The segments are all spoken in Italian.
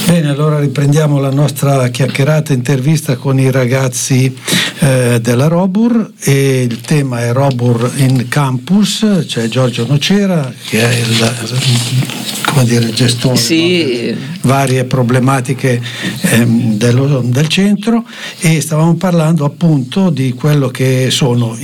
Bene, allora riprendiamo la nostra chiacchierata intervista con i ragazzi della Robur, e il tema è Robur in Campus. C'è Giorgio Nocera che è il gestore, sì, delle varie problematiche del centro, e stavamo parlando appunto di quello che sono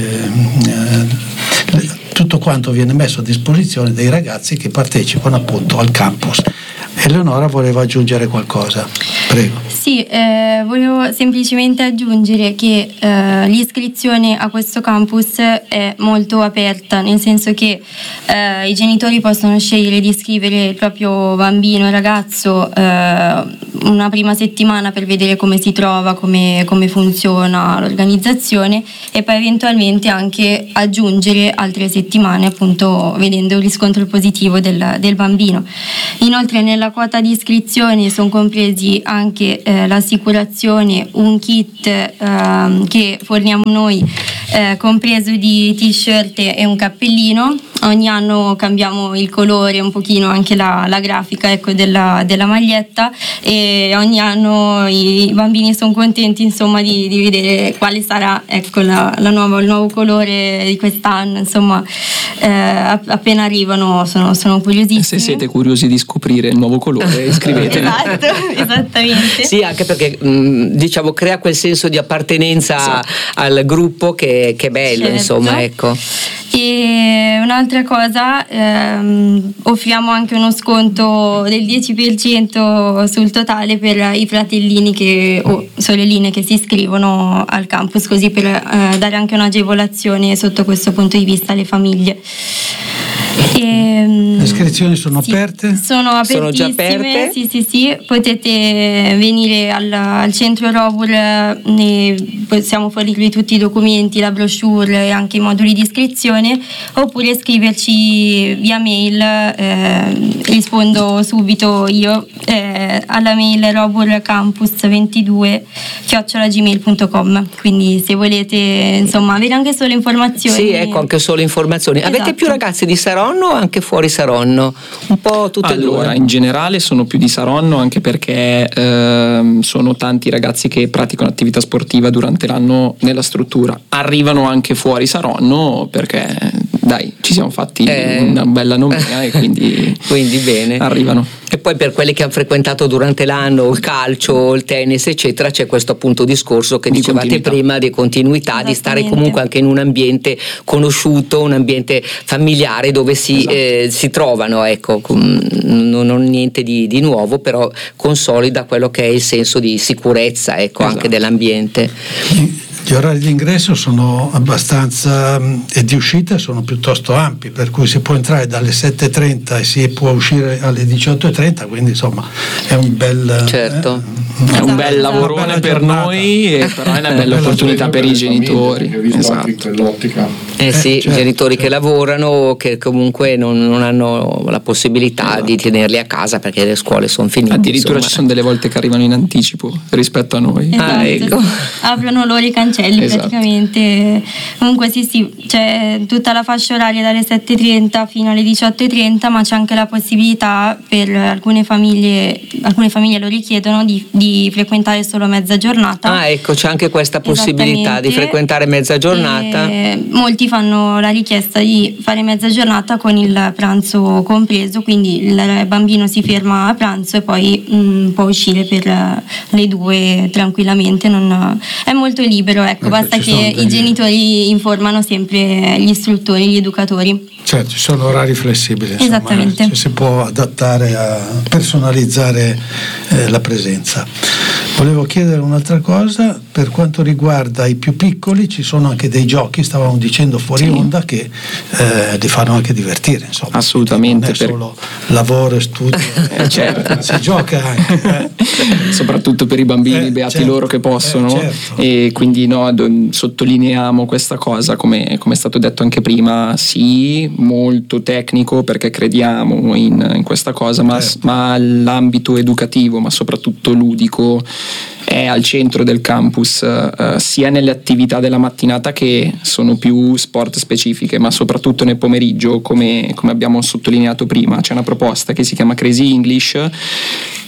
tutto quanto viene messo a disposizione dei ragazzi che partecipano appunto al campus. Eleonora voleva aggiungere qualcosa, prego. Sì, volevo semplicemente aggiungere che l'iscrizione a questo campus è molto aperta, nel senso che i genitori possono scegliere di iscrivere il proprio bambino, ragazzo, una prima settimana per vedere come si trova, come funziona l'organizzazione, e poi eventualmente anche aggiungere altre settimane, appunto vedendo il riscontro positivo del bambino. Inoltre nella quota di iscrizione sono compresi anche l'assicurazione, un kit che forniamo noi, compreso di t-shirt e un cappellino. Ogni anno cambiamo il colore, un pochino anche la grafica, ecco, della maglietta, e ogni anno i bambini sono contenti, insomma, di vedere quale sarà, ecco, il nuovo colore di quest'anno, insomma. Appena arrivano sono curiosissimi. Se siete curiosi di scoprire il nuovo colore, iscrivetevi. Esatto, esattamente. Sì, anche perché diciamo crea quel senso di appartenenza al gruppo che è bello, certo. Insomma, ecco. E un'altra cosa, offriamo anche uno sconto del 10% sul totale per i fratellini o sorelline che si iscrivono al campus, così per dare anche un'agevolazione sotto questo punto di vista alle famiglie. Le iscrizioni sono aperte? Sono apertissime. Sono già aperte? Sì, potete venire al centro Robur, possiamo fornirvi tutti i documenti, la brochure e anche i moduli di iscrizione, oppure scriverci via mail, rispondo subito io alla mail roburcampus22@gmail.com. quindi se volete, insomma, avere anche solo informazioni. Sì, ecco, anche solo informazioni. Esatto. Avete più ragazzi di Saronno o anche fuori Saronno? Un po' tutte e due. Allora, in generale sono più di Saronno, anche perché sono tanti ragazzi che praticano attività sportiva durante l'anno nella struttura. Arrivano anche fuori Saronno perché, dai, ci siamo fatti una bella nomea e quindi bene. Arrivano. E poi per quelli che hanno frequentato durante l'anno il calcio, il tennis, eccetera, c'è questo appunto discorso che dicevate prima di continuità, di stare comunque anche in un ambiente conosciuto, un ambiente familiare dove si trovano, ecco, non niente di nuovo, però consolida quello che è il senso di sicurezza, ecco, anche dell'ambiente. Gli orari di ingresso sono abbastanza e di uscita sono piuttosto ampi, per cui si può entrare dalle 7:30 e si può uscire alle 18:30, quindi insomma è un bel è un bel lavorone per noi, però è una bella opportunità per i genitori. Esatto. Sì, certo. Genitori che lavorano, che comunque non hanno la possibilità di tenerli a casa perché le scuole sono finite. Addirittura ci sono delle volte che arrivano in anticipo rispetto a noi. Esatto. Ecco. Aprono loro i cancelli, praticamente. Comunque sì, c'è tutta la fascia oraria dalle 7:30 fino alle 18:30, ma c'è anche la possibilità per alcune famiglie lo richiedono di frequentare solo mezza giornata. Ecco, c'è anche questa possibilità di frequentare mezza giornata. Molti fanno la richiesta di fare mezza giornata con il pranzo compreso, quindi il bambino si ferma a pranzo e poi può uscire per le 2 tranquillamente, è molto libero, ecco, basta che i genitori informano sempre gli istruttori, gli educatori. Certo, ci sono orari flessibili, insomma, esattamente. Si può adattare a personalizzare la presenza. Volevo chiedere un'altra cosa, per quanto riguarda i più piccoli ci sono anche dei giochi, stavamo dicendo fuori onda, che li fanno anche divertire, insomma. Assolutamente. Non è solo lavoro e studio, certo. Si gioca anche. Soprattutto per i bambini, beati certo. loro che possono, Certo. E quindi sottolineiamo questa cosa, come è stato detto anche prima, sì, molto tecnico perché crediamo in questa cosa, ma l'ambito educativo, ma soprattutto ludico, è al centro del campus, sia nelle attività della mattinata che sono più sport specifiche, ma soprattutto nel pomeriggio, come abbiamo sottolineato prima. C'è una proposta che si chiama Crazy English,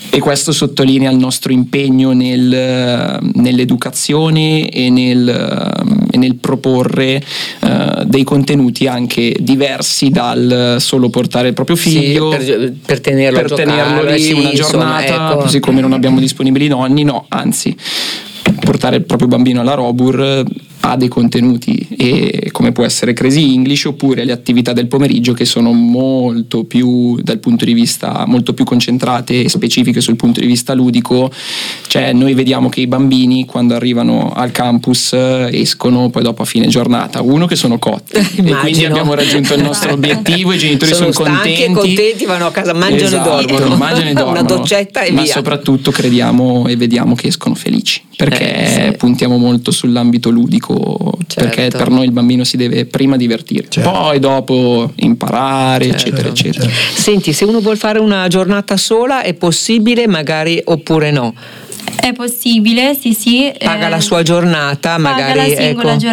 E questo sottolinea il nostro impegno nell'educazione e nel proporre dei contenuti anche diversi dal solo portare il proprio figlio per tenerlo lì una giornata, ecco. Così come non abbiamo disponibili i nonni, no, anzi portare il proprio bambino alla Robur ha dei contenuti, e come può essere Crazy English, oppure le attività del pomeriggio che sono molto più, dal punto di vista, molto più concentrate e specifiche sul punto di vista ludico. Cioè noi vediamo che i bambini quando arrivano al campus escono poi dopo a fine giornata, uno che sono cotti e quindi abbiamo raggiunto il nostro obiettivo, i genitori sono contenti, vanno a casa, mangiano e dormono, una doccetta e ma via. Soprattutto crediamo e vediamo che escono felici, perché puntiamo molto sull'ambito ludico, perché per noi il bambino si deve prima divertire, poi dopo imparare, eccetera. Senti, se uno vuol fare una giornata sola è possibile magari, oppure no? È possibile, sì. Paga la sua giornata, magari. Paga la singola giornata.